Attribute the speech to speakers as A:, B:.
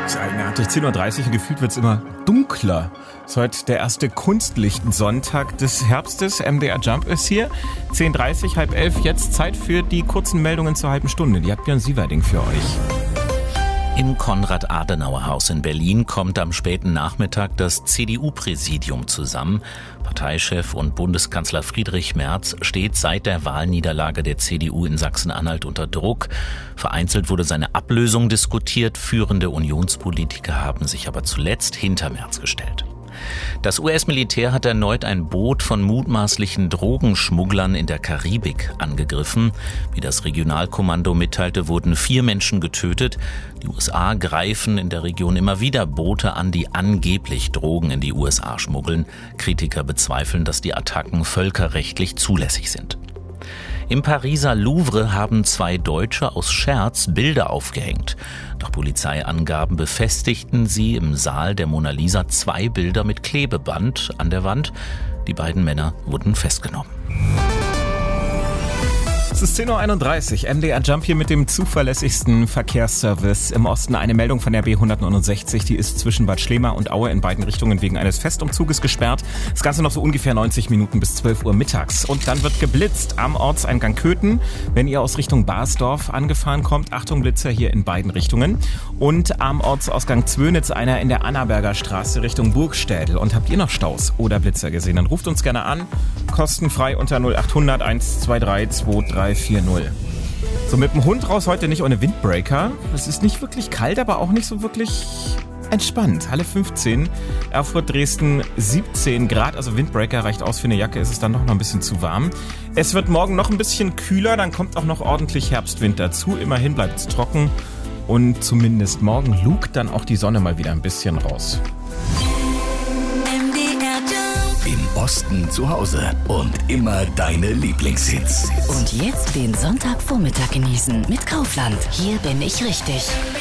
A: Das ist eigenartig. 10:30 Uhr und gefühlt wird es immer dunkler. Es ist heute der erste Kunstlichtsonntag des Herbstes. MDR Jump ist hier. 10:30 Uhr, 10:30 jetzt Zeit für die kurzen Meldungen zur halben Stunde. Die hat Björn Sieverding für euch.
B: Im Konrad-Adenauer-Haus in Berlin kommt am späten Nachmittag das CDU-Präsidium zusammen. Parteichef und Bundeskanzler Friedrich Merz steht seit der Wahlniederlage der CDU in Sachsen-Anhalt unter Druck. Vereinzelt wurde seine Ablösung diskutiert. Führende Unionspolitiker haben sich aber zuletzt hinter Merz gestellt. Das US-Militär hat erneut ein Boot von mutmaßlichen Drogenschmugglern in der Karibik angegriffen. Wie das Regionalkommando mitteilte, wurden 4 Menschen getötet. Die USA greifen in der Region immer wieder Boote an, die angeblich Drogen in die USA schmuggeln. Kritiker bezweifeln, dass die Attacken völkerrechtlich zulässig sind. Im Pariser Louvre haben 2 Deutsche aus Scherz Bilder aufgehängt. Nach Polizeiangaben befestigten sie im Saal der Mona Lisa 2 Bilder mit Klebeband an der Wand. Die beiden Männer wurden festgenommen.
A: Es ist 10:31 Uhr, MDR Jump hier mit dem zuverlässigsten Verkehrsservice im Osten. Eine Meldung von der B169, die ist zwischen Bad Schlema und Aue in beiden Richtungen wegen eines Festumzuges gesperrt. Das Ganze noch so ungefähr 90 Minuten bis 12 Uhr mittags. Und dann wird geblitzt am Ortseingang Köthen, wenn ihr aus Richtung Basdorf angefahren kommt. Achtung, Blitzer hier in beiden Richtungen. Und am Ortsausgang Zwönitz einer in der Annaberger Straße Richtung Burgstädel. Und habt ihr noch Staus oder Blitzer gesehen? Dann ruft uns gerne an, kostenfrei unter 0800 123 2340. So, mit dem Hund raus heute nicht ohne Windbreaker. Es ist nicht wirklich kalt, aber auch nicht so wirklich entspannt. Halle 15, Erfurt, Dresden 17 Grad, also Windbreaker reicht aus. Für eine Jacke ist es dann noch ein bisschen zu warm. Es wird morgen noch ein bisschen kühler, dann kommt auch noch ordentlich Herbstwind dazu. Immerhin bleibt es trocken und zumindest morgen lugt dann auch die Sonne mal wieder ein bisschen raus.
C: Im Osten zu Hause und immer deine Lieblingshits.
D: Und jetzt den Sonntagvormittag genießen mit Kaufland. Hier bin ich richtig.